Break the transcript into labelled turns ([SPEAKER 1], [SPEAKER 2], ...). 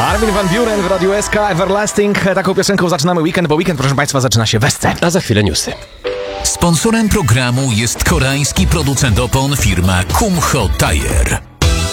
[SPEAKER 1] Armin van Buuren w Radiu SK, Everlasting. Taką piosenką zaczynamy weekend, bo weekend, proszę Państwa, zaczyna się we scenie.
[SPEAKER 2] A za chwilę newsy.
[SPEAKER 3] Sponsorem programu jest koreański producent opon firma Kumho Tire.